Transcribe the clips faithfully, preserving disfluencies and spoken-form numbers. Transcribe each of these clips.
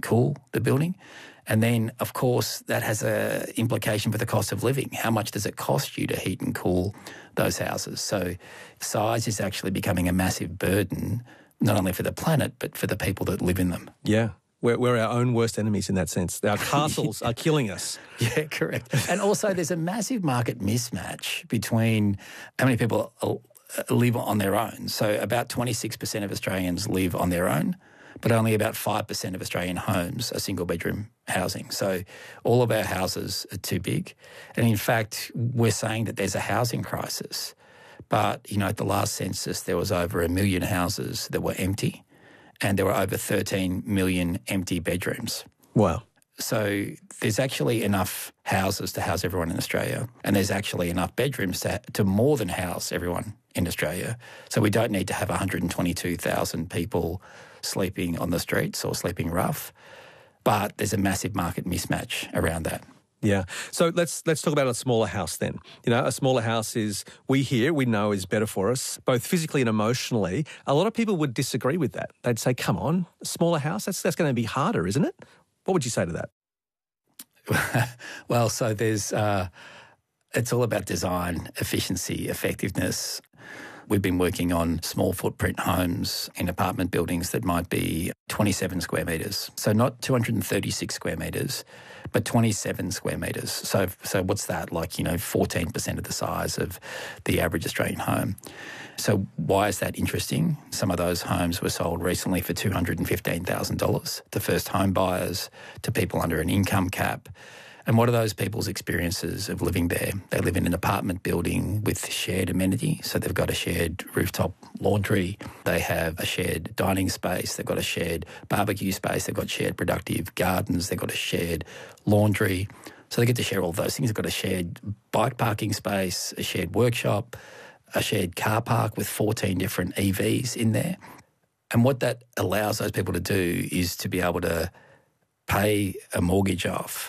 cool the building. And then, of course, that has an implication for the cost of living. How much does it cost you to heat and cool those houses? So size is actually becoming a massive burden, not only for the planet, but for the people that live in them. Yeah. We're, we're our own worst enemies in that sense. Our castles are killing us. Yeah, correct. And also there's a massive market mismatch between how many people live on their own. So about twenty-six percent of Australians live on their own, but only about five percent of Australian homes are single-bedroom housing. So all of our houses are too big. And in fact, we're saying that there's a housing crisis. But, you know, at the last census, there was over a million houses that were empty, and there were over thirteen million empty bedrooms. Wow. So there's actually enough houses to house everyone in Australia, and there's actually enough bedrooms to, to more than house everyone in Australia. So we don't need to have one hundred twenty-two thousand people sleeping on the streets or sleeping rough. But there's a massive market mismatch around that. Yeah. So let's let's talk about a smaller house then. You know, a smaller house is, we hear, we know is better for us, both physically and emotionally. A lot of people would disagree with that. They'd say, come on, a smaller house, that's, that's going to be harder, isn't it? What would you say to that? Well, so there's, uh, it's all about design, efficiency, effectiveness. We've been working on small footprint homes in apartment buildings that might be twenty-seven square metres. So not two hundred thirty-six square metres, but twenty-seven square metres. So so what's that? Like, you know, fourteen percent of the size of the average Australian home. So why is that interesting? Some of those homes were sold recently for two hundred fifteen thousand dollars to first home buyers, to people under an income cap. And what are those people's experiences of living there? They live in an apartment building with shared amenity. So they've got a shared rooftop laundry. They have a shared dining space. They've got a shared barbecue space. They've got shared productive gardens. They've got a shared laundry. So they get to share all those things. They've got a shared bike parking space, a shared workshop, a shared car park with fourteen different E Vs in there. And what that allows those people to do is to be able to pay a mortgage off,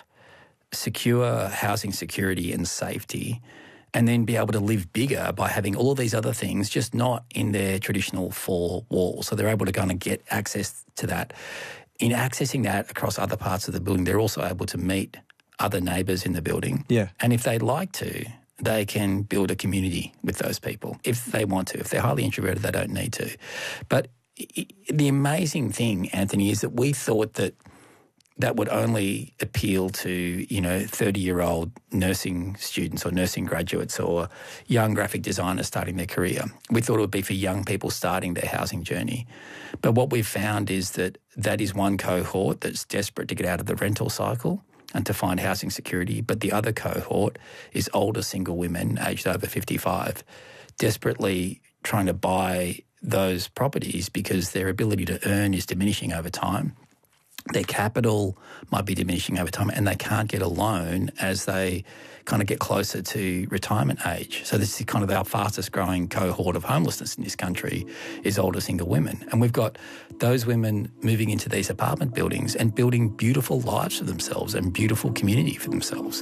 secure housing security and safety, and then be able to live bigger by having all of these other things, just not in their traditional four walls. So they're able to kind of get access to that. In accessing that across other parts of the building, they're also able to meet other neighbours in the building. Yeah. And if they'd like to, they can build a community with those people if they want to. If they're highly introverted, they don't need to. But the amazing thing, Anthony, is that we thought that that would only appeal to, you know, thirty-year-old nursing students or nursing graduates or young graphic designers starting their career. We thought it would be for young people starting their housing journey. But what we've found is that that is one cohort that's desperate to get out of the rental cycle and to find housing security. But the other cohort is older single women aged over fifty-five, desperately trying to buy those properties because their ability to earn is diminishing over time. Their capital might be diminishing over time and they can't get a loan as they kind of get closer to retirement age. So this is kind of our fastest growing cohort of homelessness in this country is older single women. And we've got those women moving into these apartment buildings and building beautiful lives for themselves and beautiful community for themselves.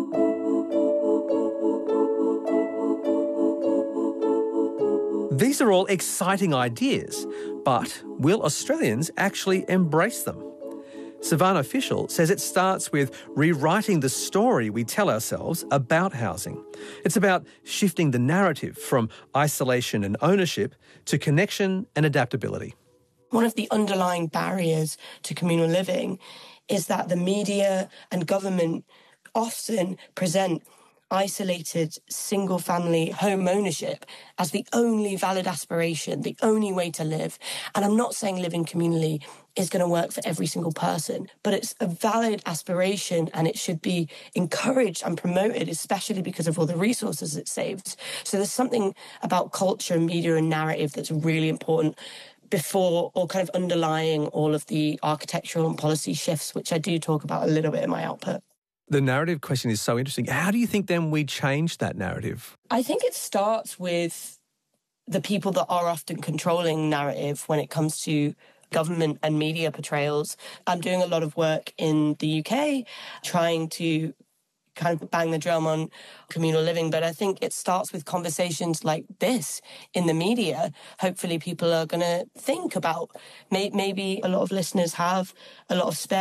These are all exciting ideas, but will Australians actually embrace them? Savannah Fishel says it starts with rewriting the story we tell ourselves about housing. It's about shifting the narrative from isolation and ownership to connection and adaptability. One of the underlying barriers to communal living is that the media and government often present isolated single-family home ownership as the only valid aspiration, the only way to live. And I'm not saying living communally is going to work for every single person, but it's a valid aspiration and it should be encouraged and promoted, especially because of all the resources it saves. So there's something about culture, media and narrative that's really important before or kind of underlying all of the architectural and policy shifts, which I do talk about a little bit in my output. The narrative question is so interesting. How do you think then we change that narrative? I think it starts with the people that are often controlling narrative when it comes to government and media portrayals. I'm doing a lot of work in the U K, trying to kind of bang the drum on communal living, but I think it starts with conversations like this in the media. Hopefully people are going to think about, may- maybe a lot of listeners have a lot of spare